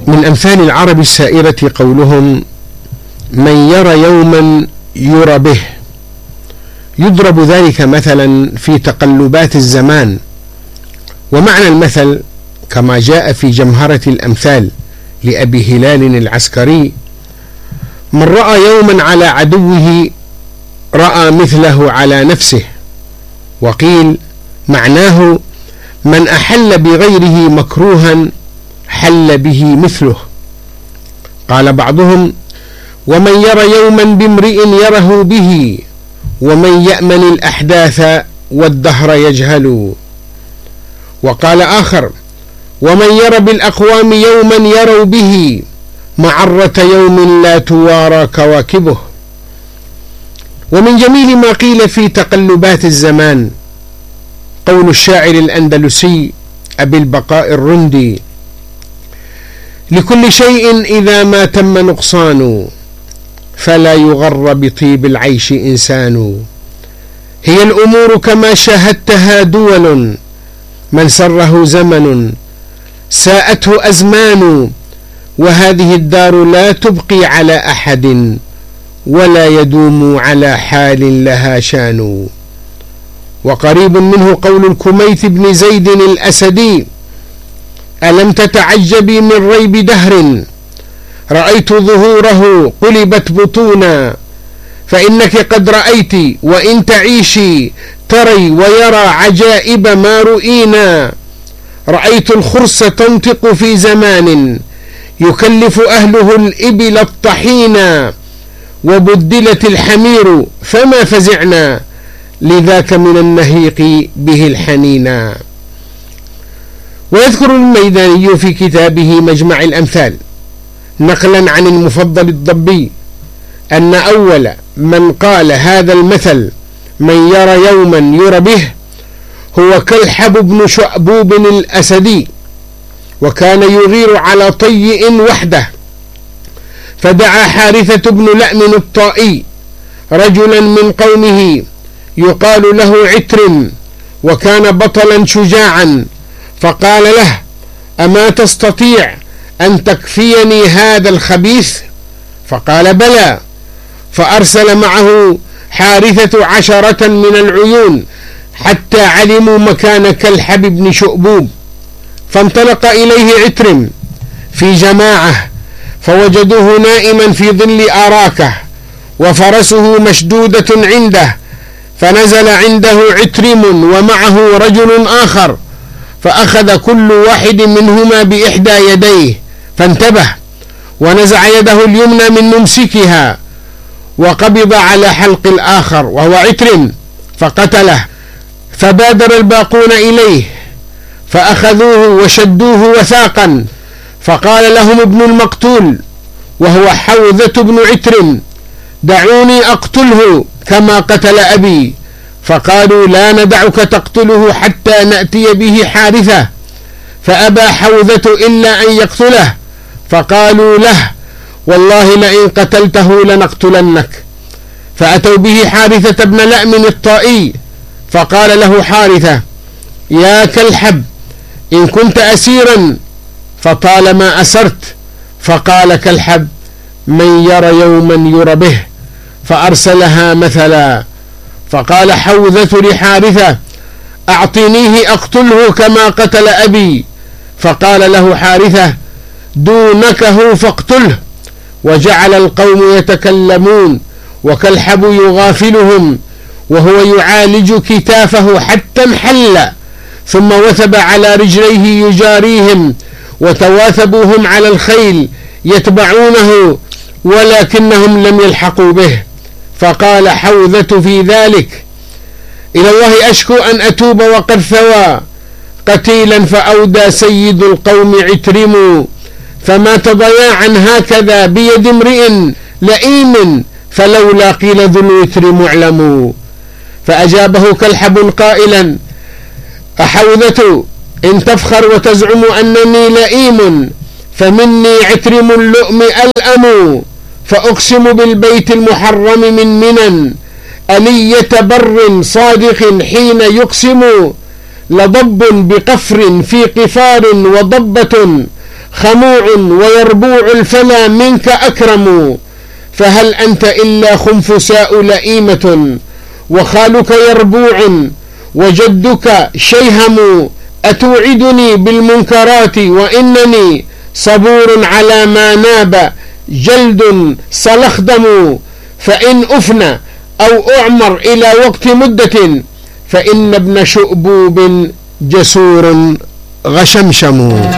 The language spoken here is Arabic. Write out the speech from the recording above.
من أمثال العرب السائرة قولهم: من يرى يوما يرى به. يضرب ذلك مثلا في تقلبات الزمان، ومعنى المثل كما جاء في جمهرة الأمثال لأبي هلال العسكري: من رأى يوما على عدوه رأى مثله على نفسه. وقيل معناه: من أحل بغيره مكروها حل به مثله. قال بعضهم: ومن يرى يوما بامرئ يره به، ومن يأمن الأحداث والدهر يجهل. وقال آخر: ومن يرى بالأقوام يوما يروا به، معرة يوم لا توارى كواكبه. ومن جميل ما قيل في تقلبات الزمان قول الشاعر الأندلسي أبي البقاء الرندي: لكل شيء إذا ما تم نقصان، فلا يغر بطيب العيش إنسان. هي الأمور كما شاهدتها دول، من سره زمن ساءته أزمان. وهذه الدار لا تبقي على أحد، ولا يدوم على حال لها شان. وقريب منه قول الكميت بن زيد الأسدي: ألم تتعجبي من ريب دهر، رأيت ظهوره قلبت بطونا. فإنك قد رأيت وإن تعيشي تري ويرى عجائب ما رؤينا. رأيت الخرس تنطق في زمان يكلف أهله الإبل الطحينا، وبدلت الحمير فما فزعنا، لذاك من النهيق به الحنينا. ويذكر الميداني في كتابه مجمع الأمثال نقلا عن المفضل الضبي أن أول من قال هذا المثل من يرى يوما يرى به هو كلحب بن شؤبوب الأسدي، وكان يغير على طيء وحده، فدعا حارثة بن لأم الطائي رجلا من قومه يقال له عترم، وكان بطلا شجاعا، فقال له: أما تستطيع أن تكفيني هذا الخبيث؟ فقال: بلى. فأرسل معه حارثة 10 من العيون حتى علموا مكان كلحب بن شؤبوب، فانطلق إليه عترم في جماعة، فوجدوه نائما في ظل أراكه وفرسه مشدودة عنده، فنزل عنده عترم ومعه رجل آخر، فأخذ كل واحد منهما بإحدى يديه، فانتبه ونزع يده اليمنى من ممسكها، وقبض على حلق الآخر وهو عترم فقتله. فبادر الباقون إليه فأخذوه وشدوه وثاقا، فقال لهم ابن المقتول وهو حوذة بن عترم: دعوني أقتله كما قتل أبي. فقالوا: لا ندعك تقتله حتى نأتي به حارثة. فأبى حوذة إلا أن يقتله، فقالوا له: والله لئن قتلته لنقتلنك. فأتوا به حارثة بن لأم الطائي، فقال له حارثة: يا كلحب، إن كنت أسيرا فطالما أسرت. فقال كلحب: من يرى يوما يرى به، فأرسلها مثلا. فقال حوذة لحارثة: أعطنيه أقتله كما قتل أبي. فقال له حارثة: دونكه فاقتله. وجعل القوم يتكلمون وكلحب يغافلهم وهو يعالج كتافه حتى انحل، ثم وثب على رجليه يجاريهم، وتواثبوهم على الخيل يتبعونه ولكنهم لم يلحقوا به. فقال حوذة في ذلك: إلى الله أشكو أن أتوب وقد ثوى قتيلا فأودى سيد القوم عترم، فمات ضياعا هكذا بيد امرئ لئيم، فلولا قيل ذو الوتر معلم. فأجابه كلحب قائلا: أحوذة، إن تفخر وتزعم أنني لئيم، فمني عترم اللؤم ألأم، فأقسم بالبيت المحرم من منن، ألية بر صادق حين يقسم، لضب بقفر في قفار وضبة، خموع ويربوع الفلا منك أكرم، فهل أنت إلا خنفساء لئيمة، وخالك يربوع وجدك شيهم، أتوعدني بالمنكرات وإنني صبور على ما ناب جلد صلخدم، فإن أفنى أو أعمر إلى وقت مدة، فإن ابن شؤبوب جسور غشمشم.